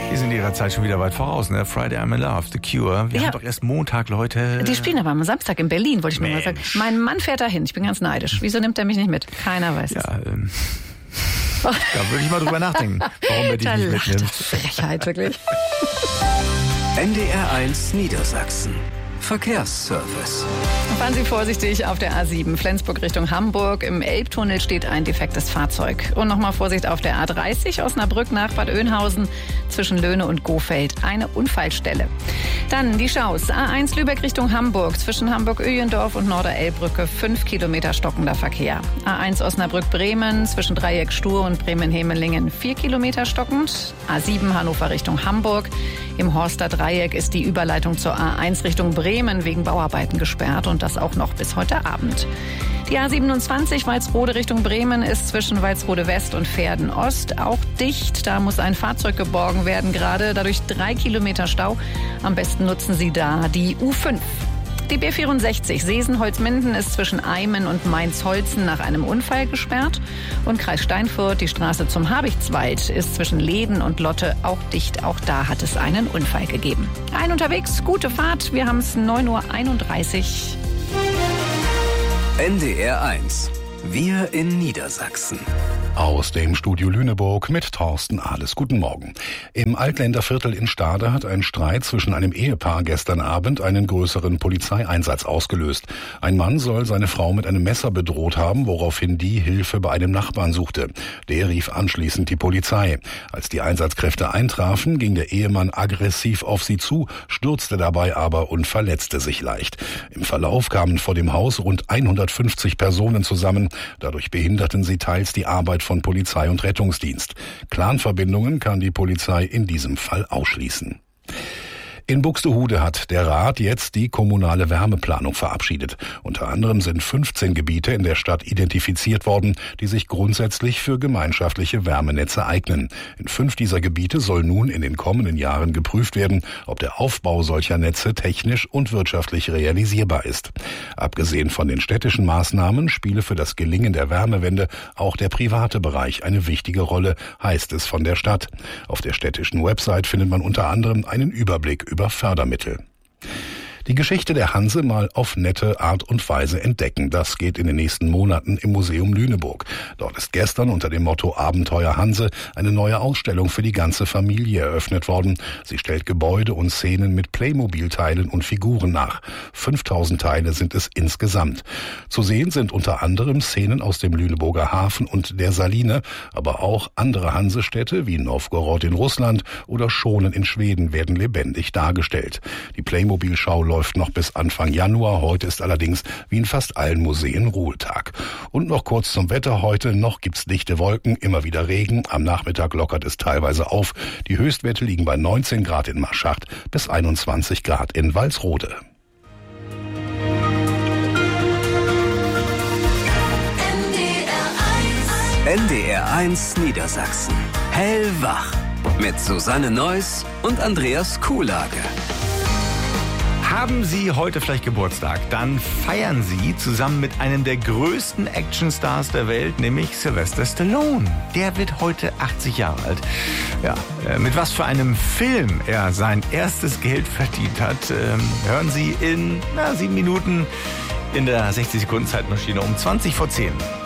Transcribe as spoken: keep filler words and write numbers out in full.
Die sind ihrer Zeit schon wieder weit voraus, ne? Friday I'm in Love, The Cure. Wir Ja. haben doch erst Montag, Leute. Die spielen aber am Samstag in Berlin, wollte ich nur mal sagen. Mensch. Mein Mann fährt dahin, ich bin ganz neidisch. Wieso nimmt er mich nicht mit? Keiner weiß es. Ja, ähm, da würde ich mal drüber nachdenken, warum er dich Da nicht lacht mitnimmt. Frechheit, wirklich. N D R eins Niedersachsen. Verkehrsservice. Fahren Sie vorsichtig auf der A sieben, Flensburg Richtung Hamburg. Im Elbtunnel steht ein defektes Fahrzeug. Und nochmal Vorsicht auf der A dreißig, Osnabrück nach Bad Oeynhausen, zwischen Löhne und Gohfeld. Eine Unfallstelle. Dann die Schaus. A eins Lübeck Richtung Hamburg, zwischen Hamburg-Öjendorf und Norderelbbrücke. Fünf Kilometer stockender Verkehr. A eins Osnabrück-Bremen, zwischen Dreieck Stur und Bremen-Hemelingen. Vier Kilometer stockend. A sieben Hannover Richtung Hamburg. Im Horster Dreieck ist die Überleitung zur A eins Richtung Bremen wegen Bauarbeiten gesperrt und das auch noch bis heute Abend. Die A siebenundzwanzig Walsrode Richtung Bremen ist zwischen Walsrode West und Verden Ost auch dicht. Da muss ein Fahrzeug geborgen werden gerade, dadurch drei Kilometer Stau. Am besten nutzen Sie da die U fünf. Die B vierundsechzig Seesen-Holzminden ist zwischen Eimen und Mainz-Holzen nach einem Unfall gesperrt. Und Kreis Steinfurt, die Straße zum Habichtswald, ist zwischen Läden und Lotte auch dicht. Auch da hat es einen Unfall gegeben. Ein unterwegs, gute Fahrt. Wir haben es neun Uhr einunddreißig. N D R eins. Wir in Niedersachsen. Aus dem Studio Lüneburg mit Thorsten Ahles. Guten Morgen. Im Altländerviertel in Stade hat ein Streit zwischen einem Ehepaar gestern Abend einen größeren Polizeieinsatz ausgelöst. Ein Mann soll seine Frau mit einem Messer bedroht haben, woraufhin die Hilfe bei einem Nachbarn suchte. Der rief anschließend die Polizei. Als die Einsatzkräfte eintrafen, ging der Ehemann aggressiv auf sie zu, stürzte dabei aber und verletzte sich leicht. Im Verlauf kamen vor dem Haus rund hundertfünfzig Personen zusammen. Dadurch behinderten sie teils die Arbeit von Polizei und Rettungsdienst. Clanverbindungen kann die Polizei in diesem Fall ausschließen. In Buxtehude hat der Rat jetzt die kommunale Wärmeplanung verabschiedet. Unter anderem sind fünfzehn Gebiete in der Stadt identifiziert worden, die sich grundsätzlich für gemeinschaftliche Wärmenetze eignen. In fünf dieser Gebiete soll nun in den kommenden Jahren geprüft werden, ob der Aufbau solcher Netze technisch und wirtschaftlich realisierbar ist. Abgesehen von den städtischen Maßnahmen spiele für das Gelingen der Wärmewende auch der private Bereich eine wichtige Rolle, heißt es von der Stadt. Auf der städtischen Website findet man unter anderem einen Überblick über Fördermittel. Die Geschichte der Hanse mal auf nette Art und Weise entdecken. Das geht in den nächsten Monaten im Museum Lüneburg. Dort ist gestern unter dem Motto Abenteuer Hanse eine neue Ausstellung für die ganze Familie eröffnet worden. Sie stellt Gebäude und Szenen mit Playmobil-Teilen und Figuren nach. fünftausend Teile sind es insgesamt. Zu sehen sind unter anderem Szenen aus dem Lüneburger Hafen und der Saline, aber auch andere Hansestädte wie Novgorod in Russland oder Schonen in Schweden werden lebendig dargestellt. Die Playmobil-Schau läuft noch bis Anfang Januar. Heute ist allerdings wie in fast allen Museen Ruhetag. Und noch kurz zum Wetter heute. Noch gibt's dichte Wolken, immer wieder Regen. Am Nachmittag lockert es teilweise auf. Die Höchstwerte liegen bei neunzehn Grad in Marschacht bis einundzwanzig Grad in Walsrode. N D R eins Niedersachsen. Hellwach. Mit Susanne Neuss und Andreas Kuhlage. Haben Sie heute vielleicht Geburtstag, dann feiern Sie zusammen mit einem der größten Actionstars der Welt, nämlich Sylvester Stallone. Der wird heute achtzig Jahre alt. Ja, äh, mit was für einem Film er sein erstes Geld verdient hat, ähm, hören Sie in na, sieben Minuten in der sechzig Sekunden Zeitmaschine um zwanzig vor zehn.